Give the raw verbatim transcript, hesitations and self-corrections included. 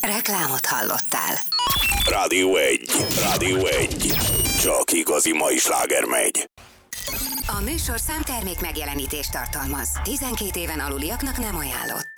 Reklámot hallottál. Rádió egy. Rádió egy. Csak igazi mai sláger megy. A műsor számtermék megjelenítést tartalmaz. tizenkét éven aluliaknak nem ajánlott.